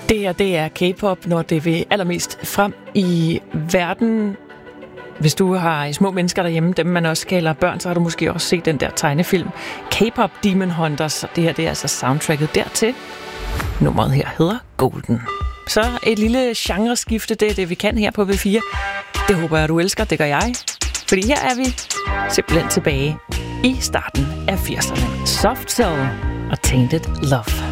Det her, det er K-pop, når det vil allermest frem i verden. Hvis du har små mennesker derhjemme, dem man også kalder børn, så har du måske også set den der tegnefilm K-pop Demon Hunters. Det her, det er altså soundtracket dertil. Nummeret her hedder Golden. Så et lille genreskifte, det er det, vi kan her på V4. Det håber jeg, du elsker, det gør jeg. Fordi her er vi simpelthen tilbage i starten af 80'erne. Soft Cell og Tainted Love.